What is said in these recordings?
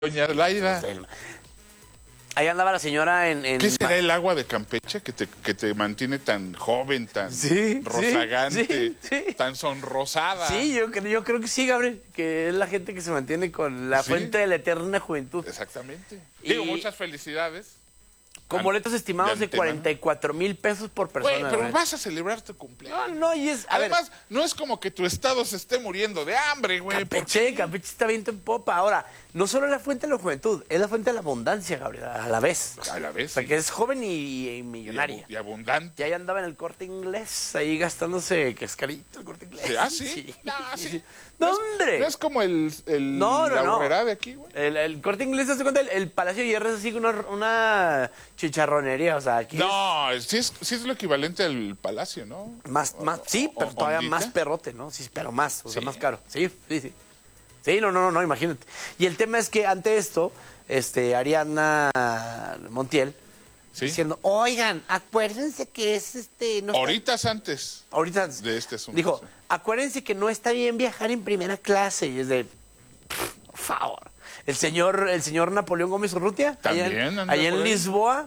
Doña Laida. Ahí andaba la señora en... ¿Qué será el agua de Campeche que te mantiene tan joven, tan rozagante, tan sonrosada? Sí, yo creo que sí, Gabriel, que es la gente que se mantiene con la fuente de la eterna juventud. Exactamente. Digo, muchas felicidades. Con boletos estimados de 44,000 pesos por persona. Güey, pero vas a celebrar tu cumpleaños. No, y es... Además, no es como que tu estado se esté muriendo de hambre, güey. Campeche está viento en popa. Ahora, no solo es la fuente de la juventud, es la fuente de la abundancia, Gabriel, a la vez. A la vez, O sea, sí. que es joven y millonaria. Y abundante. Y ahí andaba en el Corte Inglés, ahí gastándose cascarito el Corte Inglés. ¿Ah, sí? No, sí. ¡No, hombre! No es como la horrera de aquí, güey. El Corte Inglés, ¿te das cuenta? El Palacio de Hierro es así una chicharronería, o sea, aquí no, sí es lo equivalente al Palacio, ¿no? Sí, pero todavía ondita. más perrote, ¿no? Sí, pero más, o sea, más caro. Sí. Sí, no, imagínate. Y el tema es que ante esto, Ariana Montiel, diciendo, oigan, acuérdense que es no Horitas antes ahorita de este asunto. dijo, sí. acuérdense que no está bien viajar en primera clase. Y es de, por favor. El señor Napoleón Gómez Urrutia, También anda allá por en ahí. Lisboa,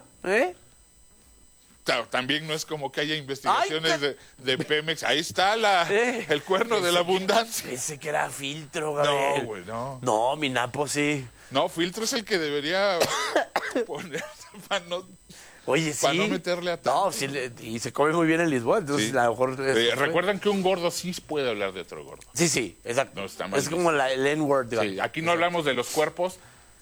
También no es como que haya investigaciones de Pemex. Ahí está el cuerno de la abundancia. Pensé que era filtro, Gabriel. No, güey, no. No, mi Napo sí. No, filtro es el que debería ponerse para no meterle a tanto. No, sí, y se come muy bien en Lisboa, entonces Sí. a lo mejor... Recuerdan que un gordo sí puede hablar de otro gordo. Sí, exacto. No está mal es como el N-word. Sí, aquí no hablamos de los cuerpos,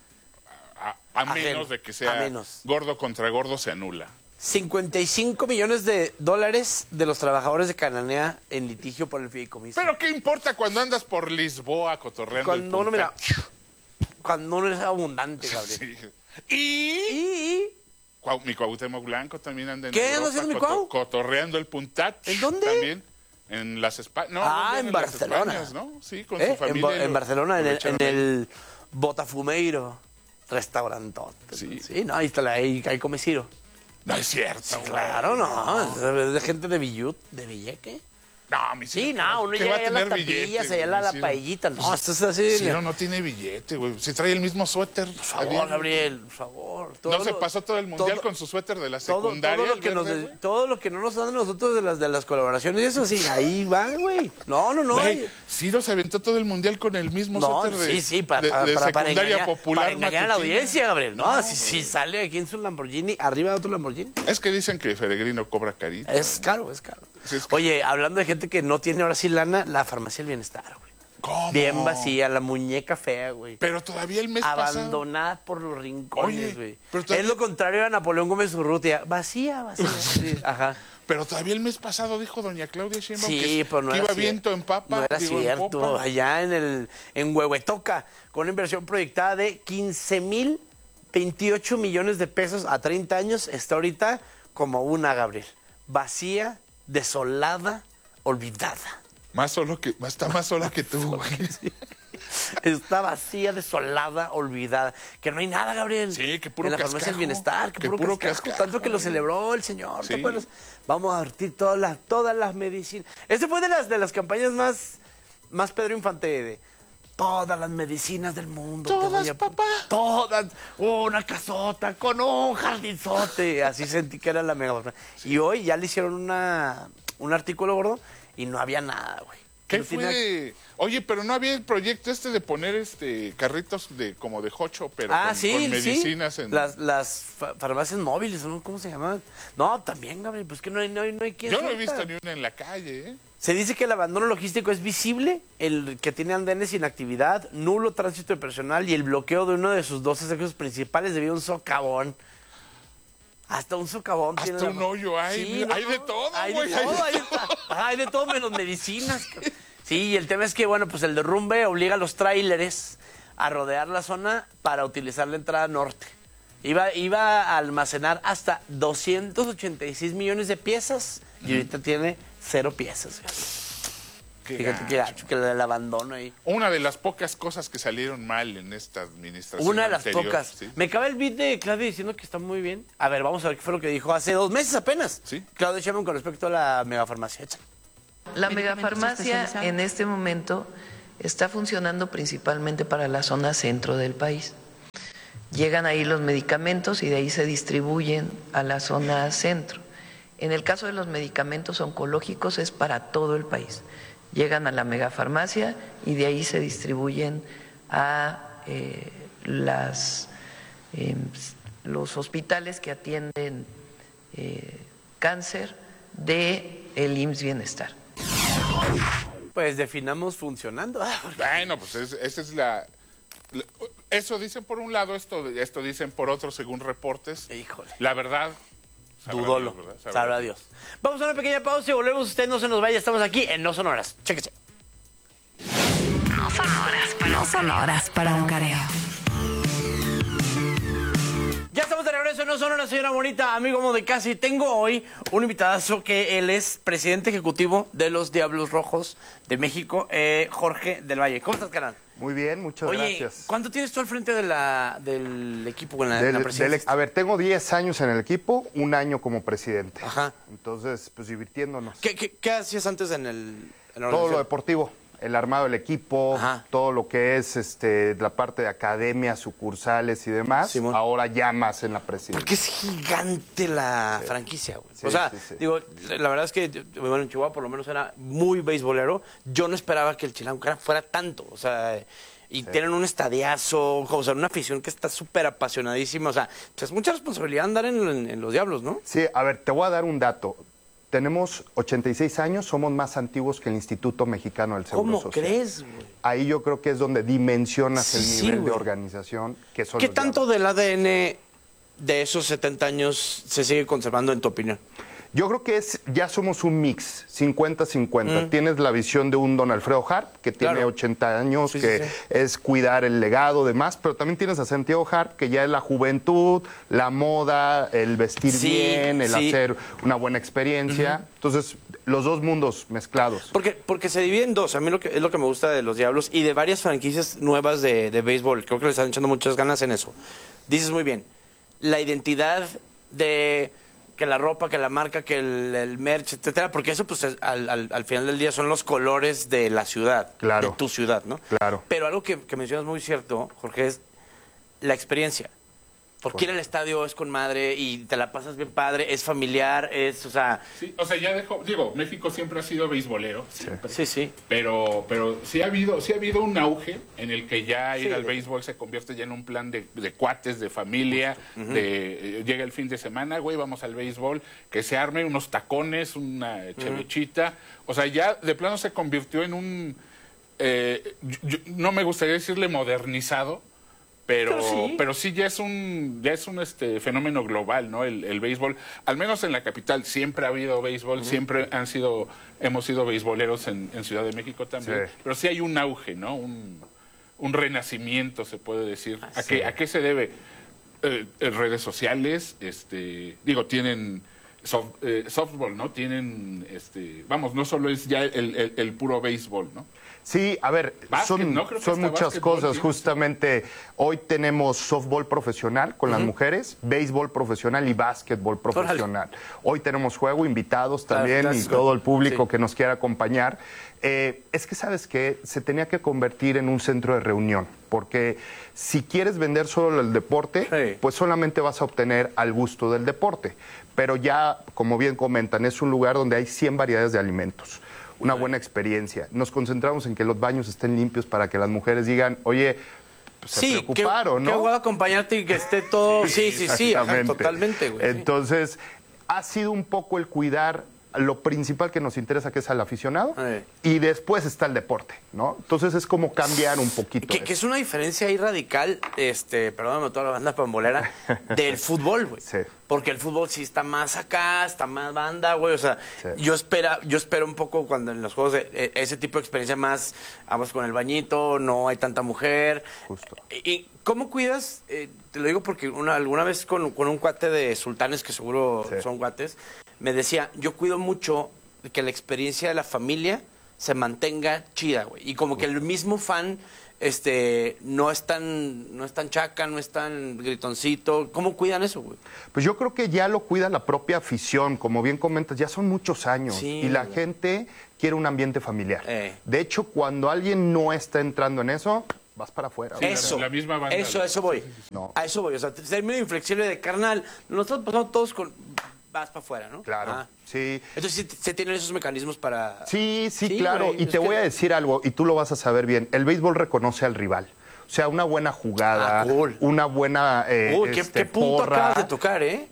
a menos de que sea gordo contra gordo se anula. 55 millones de dólares de los trabajadores de Cananea en litigio por el fideicomiso. Pero ¿qué importa cuando andas por Lisboa cotorreando Cuando el uno, mira, punta? cuando uno es abundante, Gabriel. Sí. Y... Mi Cuauhtémoc Blanco también anda en ¿Qué Europa anda haciendo mi Cuau? cotorreando el Puntat. ¿En dónde? También en las Españas. En Barcelona. Las Españas, ¿no? Sí, con su familia. En Barcelona, lo en echaron ahí. el Botafumeiro restaurantote. Sí. No, ahí está ahí come Ciro. No es cierto, Sí, güey. claro, no. Es de gente de Villeque. No, mi Sí, Ciro, no, uno ¿qué llega va a allá a las tener billete, tapillas, güey, allá a la Ciro? paellita. No, esto es así. Ciro no tiene billete, güey. Se trae el mismo suéter. Por favor, Gabriel, por favor. No se pasó todo el mundial con su suéter de la secundaria. Todo lo que no nos dan a nosotros de las colaboraciones, eso sí, ahí va, güey. No. Güey, Ciro se aventó todo el mundial con el mismo suéter de para secundaria engañar, popular. para engañar a la matutina. audiencia, Gabriel. No, si sale aquí en su Lamborghini, arriba de otro Lamborghini. Es que dicen que Peregrino cobra carito. Es caro. Sí, es que- Oye, hablando de gente que no tiene ahora sí lana, la farmacia del bienestar, güey. ¿Cómo? Bien vacía, la muñeca fea, güey. Pero todavía el mes pasado. Abandonada por los rincones, Oye, güey. pero todavía- Es lo contrario a Napoleón Gómez Urrutia. Vacía. Sí, ajá. Pero todavía el mes pasado dijo doña Claudia Sheinbaum Sí, pero no que era iba cierto. viento en papa. No era digo, en cierto. popa. Allá en Huehuetoca, con una inversión proyectada de 15,028 millones de pesos a 30 años, está ahorita como una, Gabriel. Vacía, desolada, olvidada. Está más sola que tú, güey. Está vacía, desolada, olvidada. Que no hay nada, Gabriel. Sí, que puro en la farmacia cascajo. del bienestar, que puro cascajo. Tanto que lo celebró el señor. Sí. ¿Te acuerdas? Vamos a vertir todas las medicinas. Esta fue de las campañas más Pedro Infante de todas las medicinas del mundo. Todas, papá. Todas. Una casota con un jardinzote. Así sentí que era la mega. Y hoy ya le hicieron un artículo gordo y no había nada, güey. ¿Qué No fue? tiene- Oye, pero no había el proyecto de poner carritos como de jocho, pero con medicinas en... Las farmacias móviles, ¿no? ¿Cómo se llaman? No, también, Gabriel, pues que no hay quien Yo no he surta. visto ni una en la calle, ¿eh? Se dice que el abandono logístico es visible, el que tiene andenes sin actividad, nulo tránsito de personal y el bloqueo de uno de sus 12 accesos principales debido a un socavón. Hasta un socavón. Hasta tiene un hoyo hay. Sí, Hay de todo, Hay güey, de hay todo, de hay de hay de todo menos medicinas. Sí, y el tema es que, bueno, pues el derrumbe obliga a los tráileres a rodear la zona para utilizar la entrada norte. Iba a almacenar hasta 286 millones de piezas y ahorita tiene 0 piezas. Qué Fíjate que gacho. que el abandono ahí. Una de las pocas cosas que salieron mal en esta administración Una de las anterior, pocas. ¿sí? Me cabe el beat de Claudia diciendo que está muy bien. A ver, vamos a ver qué fue lo que dijo hace 2 meses apenas. Sí. Claudia Sheinbaum con respecto a la megafarmacia. La megafarmacia en este momento está funcionando principalmente para la zona centro del país. llegan ahí los medicamentos y de ahí se distribuyen a la zona centro. En el caso de los medicamentos oncológicos es para todo el país. Llegan a la megafarmacia y de ahí se distribuyen a los hospitales que atienden cáncer de el IMSS Bienestar. Pues definamos funcionando. Bueno, pues esa es eso dicen por un lado, esto dicen por otro, según reportes. Híjole. La verdad, dudolo. Sabrá Dios. Vamos a una pequeña pausa y volvemos. Usted no se nos vaya. Estamos aquí en No Son Horas. Chéquese. No son horas para un careo. Ya estamos de regreso en No Son Horas, señora bonita, amigo como de casa. Y tengo hoy un invitadazo que él es presidente ejecutivo de los Diablos Rojos de México, Jorge del Valle. ¿Cómo estás, canal? Muy bien, muchas gracias. Oye, ¿cuánto tienes tú al frente del equipo en la presidencia? A ver, tengo 10 años en el equipo, 1 año como presidente. Ajá. Entonces, pues divirtiéndonos. ¿Qué hacías antes en la Todo organización? lo deportivo, el armado del equipo, Ajá. todo lo que es la parte de academias, sucursales y demás. Simón. Ahora ya más en la presidencia. Porque es gigante la franquicia, güey. Sí, o sea, sí. digo, la verdad es que, bueno, en Chihuahua por lo menos era muy beisbolero. Yo no esperaba que el Chilango fuera tanto, o sea, y tienen un estadiazo, o sea, una afición que está súper apasionadísima. O sea, pues es mucha responsabilidad andar en los Diablos, ¿no? Sí, a ver, te voy a dar un dato. Tenemos 86 años, somos más antiguos que el Instituto Mexicano del Seguro ¿Cómo Social. crees, güey? Ahí yo creo que es donde dimensionas el Sí, nivel de güey. organización que son ¿Qué los tanto Diablos. del ADN de esos 70 años se sigue conservando, en tu opinión? Yo creo que ya somos un mix, 50-50. Tienes la visión de un Don Alfredo Harp, que tiene Claro. 80 años, Sí, que sí. es cuidar el legado, demás, pero también tienes a Santiago Harp, que ya es la juventud, la moda, el vestir Sí, bien, el sí. hacer una buena experiencia. Entonces, los dos mundos mezclados. Porque se divide en dos. A mí es lo que me gusta de los Diablos y de varias franquicias nuevas de béisbol. Creo que le están echando muchas ganas en eso. Dices muy bien, la identidad de que la ropa, que la marca, que el merch, etcétera, porque eso pues al final del día son los colores de la ciudad, Claro. de tu ciudad, ¿no? Claro. Pero algo que mencionas muy cierto, Jorge, es la experiencia. Porque ir al estadio es con madre y te la pasas bien padre, es familiar, o sea... Sí, o sea, ya digo, México siempre ha sido beisbolero, siempre. Sí. Pero sí ha habido un auge en el que ya ir Sí. al béisbol se convierte ya en un plan de cuates, de familia, llega el fin de semana, güey, vamos al béisbol, que se arme unos tacones, una chevechita. O sea, ya de plano se convirtió en un, no me gustaría decirle modernizado, pero sí ya es un fenómeno global, ¿no? El béisbol, al menos en la capital siempre ha habido béisbol, siempre hemos sido beisboleros en Ciudad de México también, Sí. pero sí hay un auge, ¿no? Un renacimiento, se puede decir. ¿A qué se debe? Redes sociales, tienen softball, ¿no? Tienen, no solo es ya el puro béisbol, ¿no? Sí, a ver, Básquet, ¿no? Creo que son hasta muchas básquetbol cosas. tiene. Justamente hoy tenemos softball profesional con las mujeres, béisbol profesional y básquetbol profesional. Hoy tenemos juego, invitados también y todo el público que nos quiera acompañar. Es que, ¿sabes qué? Se tenía que convertir en un centro de reunión, porque si quieres vender solo el deporte, pues solamente vas a obtener al gusto del deporte. Pero ya, como bien comentan, es un lugar donde hay 100 variedades de alimentos. Una buena experiencia. Nos concentramos en que los baños estén limpios para que las mujeres digan, oye, pues se preocuparon, que ¿no? voy a acompañarte y que esté todo... Sí, ajá, Exactamente. totalmente, güey. Entonces, ha sido un poco el cuidar lo principal que nos interesa, que es al aficionado, y después está el deporte, ¿no? Entonces es como cambiar un poquito. Que es una diferencia ahí radical, perdóname toda la banda pambolera, del fútbol, güey. Sí. Porque el fútbol sí está más acá, está más banda, güey. O sea, Sí. yo espero un poco cuando en los juegos ese tipo de experiencia más, vamos con el bañito, no hay tanta mujer. Justo. ¿Y cómo cuidas? Te lo digo porque alguna vez con un cuate de Sultanes, que seguro Sí. son cuates, me decía, yo cuido mucho que la experiencia de la familia se mantenga chida, güey. Y como que el mismo fan no es tan chaca, no es tan gritoncito. ¿Cómo cuidan eso, güey? Pues yo creo que ya lo cuida la propia afición, como bien comentas, ya son muchos años Sí, y la güey. gente quiere un ambiente familiar. Eh. De hecho, cuando alguien no está entrando en eso, vas para afuera. Sí, Eso, la misma banda. eso voy. No. A eso voy. O sea, ser medio inflexible de carnal. Nosotros pasamos todos con. Vas para afuera, ¿no? Claro, Ah. sí. Entonces, ¿se tienen esos mecanismos para. Sí, Sí, claro. güey, Y es te que- voy a decir algo, y tú lo vas a saber bien. El béisbol reconoce al rival. O sea, una buena jugada, Ah, cool. una buena Uy, qué punto porra. acabas de tocar, ¿eh?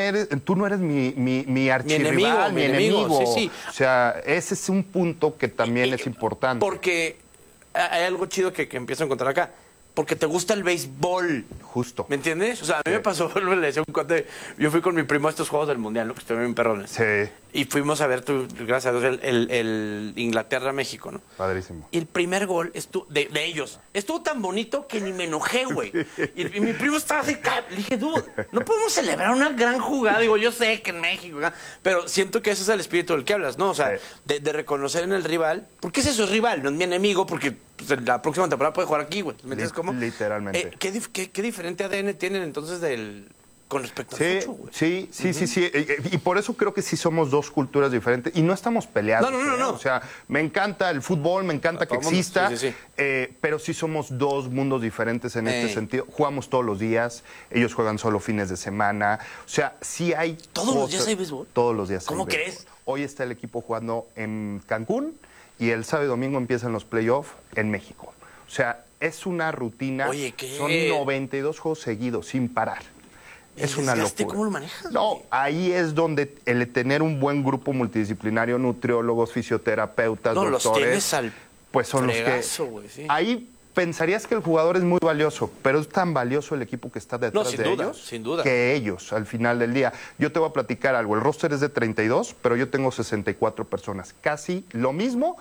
Tú no eres mi archirrival, mi enemigo, sí. O sea, ese es un punto que también es importante. Porque hay algo chido que empiezo a encontrar acá. Porque te gusta el béisbol. Justo. ¿Me entiendes? O sea, a mí me pasó, le decía un cuate, yo fui con mi primo a estos Juegos del Mundial, ¿no? Que estuvieron bien perrones. Sí, Y fuimos a ver, gracias a Dios, el Inglaterra-México, ¿no? padrísimo. Y el primer gol de ellos estuvo tan bonito que ni me enojé, güey. Y mi primo estaba así, le dije, dude, no podemos celebrar una gran jugada. Digo, yo sé que en México, ¿verdad? Pero siento que ese es el espíritu del que hablas, ¿no? O sea, Sí. de reconocer en el rival. ¿Por qué es eso? Es rival, no es mi enemigo, porque pues, en la próxima temporada puede jugar aquí, güey. ¿Me entiendes cómo? Literalmente. ¿Qué diferente ADN tienen entonces con respecto al Sí, fucho, güey? sí. Y por eso creo que sí somos dos culturas diferentes y no estamos peleados. No. O sea, me encanta el fútbol, me encanta que todo mundo. exista, Sí. pero sí somos dos mundos diferentes en este sentido. Jugamos todos los días, ellos juegan solo fines de semana. O sea, sí hay ¿Todos los cosas- días hay béisbol? Todos los días hay ¿Cómo béisbol. crees? Hoy está el equipo jugando en Cancún y el sábado y domingo empiezan los playoffs en México. O sea, es una rutina. Oye, ¿qué? Son 92 juegos seguidos, sin parar. Es ¿El una desgaste locura. cómo lo manejas, No, güey? ahí es donde el tener un buen grupo multidisciplinario, nutriólogos, fisioterapeutas, No, los doctores, tienes al pues son fregazo, los güey, sí. que ahí pensarías que el jugador es muy valioso, pero es tan valioso el equipo que está detrás sin de duda, ellos sin duda. que ellos al final del día. Yo te voy a platicar algo, el roster es de 32, pero yo tengo 64 personas, casi lo mismo,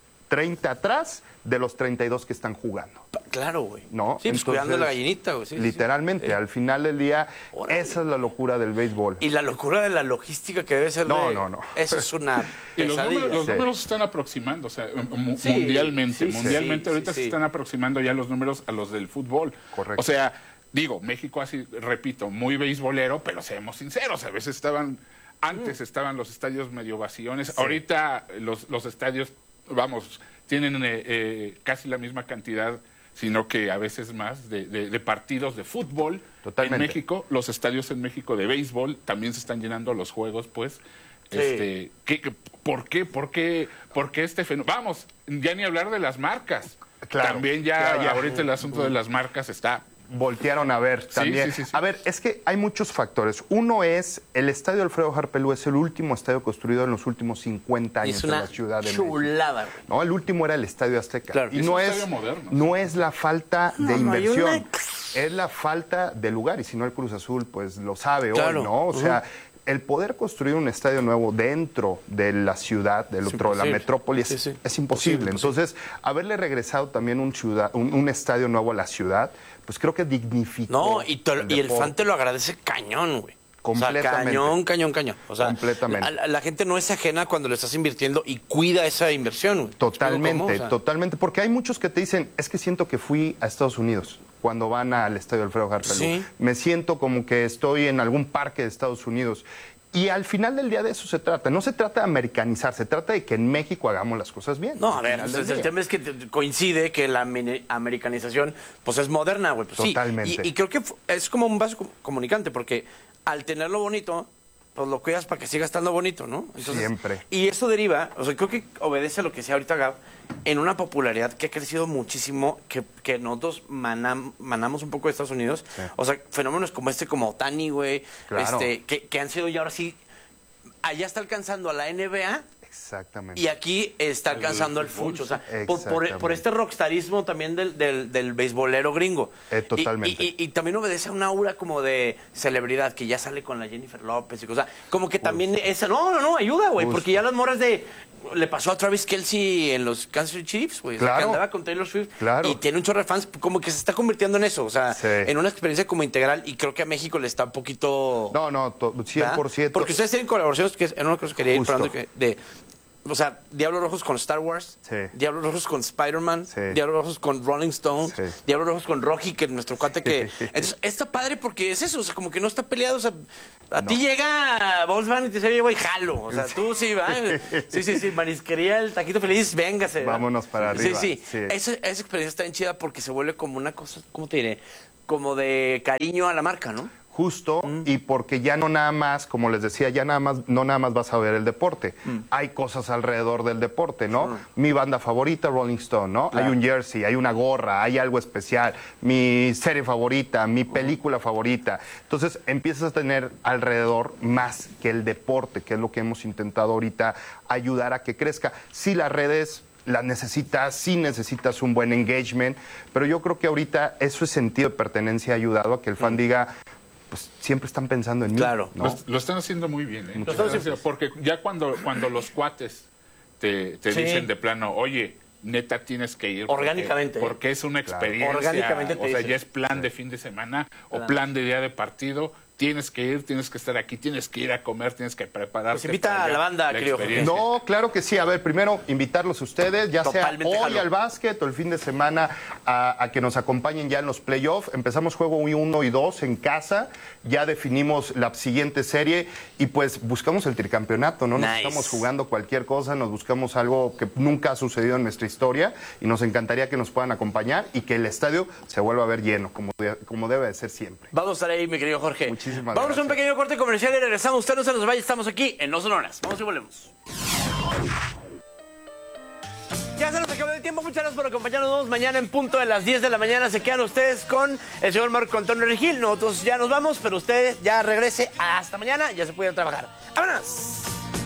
30 atrás de los 32 que están jugando. Claro, güey. ¿No? Sí, pues Entonces, cuidando la gallinita, güey. Sí, sí, sí. literalmente, al final del día, Órale. esa es la locura del béisbol. Y la locura de la logística que debe ser No, de... no. Eso es una Y los pesadilla. números, los Sí. números se están aproximando, o sea, Sí, mundialmente. sí, Mundialmente sí, ahorita sí, se sí. están aproximando ya los números a los del fútbol. Correcto. O sea, digo, México así, repito, muy beisbolero, pero seamos sinceros, a veces antes estaban los estadios medio vacíos, ahorita los estadios, vamos, tienen casi la misma cantidad, sino que a veces más, de partidos de fútbol. Totalmente. En México, los estadios en México de béisbol también se están llenando los juegos, pues. Sí. ¿Por qué? ¿Por qué este fenómeno? Vamos, ya ni hablar de las marcas. Claro, También ya ahorita el asunto de las marcas está. Voltearon a ver también. sí, sí. A ver, es que hay muchos factores. Uno es, el estadio Alfredo Harpelú es el último estadio construido en los últimos 50 Y años es en una la Ciudad de México. chulada, güey. No, el último era el Estadio Azteca. Claro. Y Es no un es, estadio moderno. no es la falta de No, hay inversión, una- es la falta de lugar. Y si no, el Cruz Azul, pues lo sabe Claro. hoy, ¿no? O sea, el poder construir un estadio nuevo dentro de la ciudad, de la imposible. metrópoli, es, Sí, sí. es imposible. Imposible. Entonces, haberle regresado también un estadio nuevo a la ciudad, pues creo que dignificó. No, y el deporte. fan te lo agradece cañón, güey. O sea, Completamente. cañón. O sea, Completamente. la gente no es ajena cuando le estás invirtiendo y cuida esa inversión, güey. Totalmente, ¿Cómo? O sea, totalmente. Porque hay muchos que te dicen, es que siento que fui a Estados Unidos cuando van al estadio Alfredo Harpelú. Sí. Me siento como que estoy en algún parque de Estados Unidos. Y al final del día de eso se trata. No se trata de americanizar, se trata de que en México hagamos las cosas bien. No, a Al ver, final del el día. tema es que coincide que la americanización pues es moderna, güey. Pues, sí. Totalmente. Y creo que es como un vaso comunicante, porque al tenerlo bonito, pues lo cuidas para que siga estando bonito, ¿no? Siempre. Y eso deriva, o sea, creo que obedece a lo que decía ahorita Gab, en una popularidad que ha crecido muchísimo, que nosotros manamos un poco de Estados Unidos. Sí. O sea, fenómenos como como Otani, güey, Claro. que han sido ya ahora sí, allá está alcanzando a la NBA. Exactamente. Y aquí está alcanzando el fucho. O sea, por Exactamente. este rockstarismo también del beisbolero gringo. Totalmente. Y también obedece a una aura como de celebridad que ya sale con la Jennifer López y cosas. Como que también esa. No, ayuda, güey. Justo. Porque ya las moras de. Le pasó a Travis Kelce en los Kansas City Chiefs, güey. O sea, que Claro. andaba con Taylor Swift. Claro. Y tiene un chorro de fans. Como que se está convirtiendo en eso. O sea, Sí. en una experiencia como integral. Y creo que a México le está un poquito. No, 100%. ¿verdad? Porque ustedes tienen colaboraciones que es en una cosa que quería ir Justo. hablando O sea, Diablos Rojos con Star Wars, Sí. Diablos Rojos con Spider-Man, Sí. Diablos Rojos con Rolling Stones, Sí. Diablos Rojos con Rocky, que es nuestro cuate que... Entonces, está padre porque es eso, o sea, como que no está peleado, o sea, a ti llega Volkswagen y te dice, oye, güey, jalo, o sea, tú sí, va, sí, marisquería, el taquito feliz, véngase. ¿va? Vámonos para arriba. Sí. Sí. Esa experiencia está bien chida porque se vuelve como una cosa, ¿cómo te diré? Como de cariño a la marca, ¿no? Justo, y porque ya no nada más, como les decía, no nada más vas a ver el deporte. Hay cosas alrededor del deporte, ¿no? Mi banda favorita, Rolling Stone, ¿no? Claro. Hay un jersey, hay una gorra, hay algo especial. Mi serie favorita, mi película favorita. Entonces empiezas a tener alrededor más que el deporte, que es lo que hemos intentado ahorita ayudar a que crezca. Sí, las redes las necesitas, sí necesitas un buen engagement, pero yo creo que ahorita eso es sentido de pertenencia ha ayudado a que el fan diga, pues siempre están pensando en mí. Claro. ¿no? Lo están haciendo muy bien, ¿eh? Lo están haciendo- Porque ya cuando los cuates te Sí. dicen de plano, oye, neta tienes que ir. Orgánicamente, Porque es una experiencia. Orgánicamente te o sea, dicen. ya es plan de fin de semana o plan de día de partido. Tienes que ir, tienes que estar aquí, tienes que ir a comer, tienes que prepararte. Pues invita para a la banda, creo, experiencia. No, claro que sí. A ver, primero invitarlos a ustedes, ya Totalmente sea hoy jalo. al básquet o el fin de semana a que nos acompañen ya en los playoffs. Empezamos juego 1 y 2 en casa, ya definimos la siguiente serie y pues buscamos el tricampeonato, no nos Nice. estamos jugando cualquier cosa, nos buscamos algo que nunca ha sucedido en nuestra historia y nos encantaría que nos puedan acompañar y que el estadio se vuelva a ver lleno, como debe de ser siempre. Vamos a estar ahí, mi querido Jorge. Muchísimas Vamos a un gracias. pequeño corte comercial y regresamos. Usted no se nos vaya, estamos aquí en No Son Horas. Vamos y volvemos. Ya se nos acabó el tiempo. Muchas gracias por acompañarnos. Nos vemos mañana en punto de las 10 de la mañana. Se quedan ustedes con el señor Marco Antonio Regil. Nosotros ya nos vamos, pero usted ya regrese. Hasta mañana. Ya se puede trabajar. ¡Vámonos!